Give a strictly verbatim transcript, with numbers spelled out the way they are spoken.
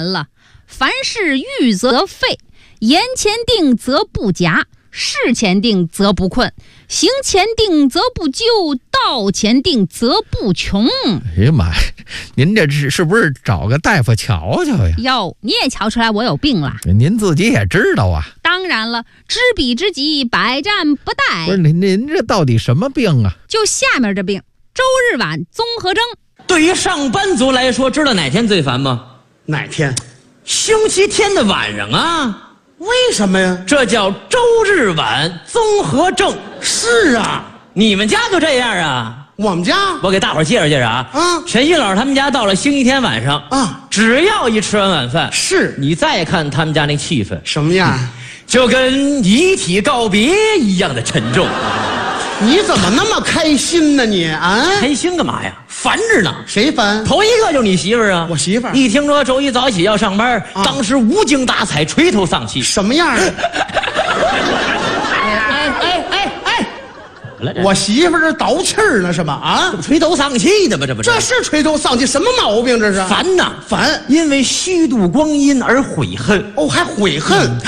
了，凡事预则废，言前定则不假，事前定则不困，行前定则不究，道前定则不穷。 哎呀妈呀，您这是是不是找个大夫瞧瞧呀？ 哟，你也瞧出来我有病了？ 您自己也知道啊。 当然了，知彼知己，百战不殆。 不是您您这到底什么病啊？ 就下面这病，周日晚综合征。 对于上班族来说，知道哪天最烦吗？ 哪天？ 星期天的晚上啊。 为什么呀？ 这叫周日晚综合症。 是啊， 你们家就这样啊？ 我们家我给大伙儿介绍介绍啊。 啊， 陈新老师他们家到了星期天晚上啊， 只要一吃完晚饭， 是你再看他们家那气氛什么样？ 就跟遗体告别一样的沉重。 你怎么那么开心呢你啊？ 开心干嘛呀？烦着呢。 谁烦？ 头一个就是你媳妇儿啊。 我媳妇儿一听说周一早起要上班， 啊、 当时无精打采，垂头丧气。 什么样啊？ 哎哎哎哎！ 我媳妇儿这倒气儿呢是吧？啊， 垂头丧气的吧？这不这是垂头丧气，什么毛病这是？ 烦呐， 烦， 因为虚度光阴而悔恨。 哦，还悔恨。